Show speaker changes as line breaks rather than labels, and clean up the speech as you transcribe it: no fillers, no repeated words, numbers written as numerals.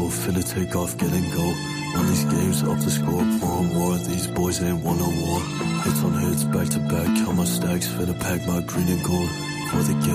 go, feel it take off, get and go. Won these games, up the score, more and more. These boys ain't won no war. Hits on hits, back to back, count my stacks, fit a pack, my green and gold. For the game.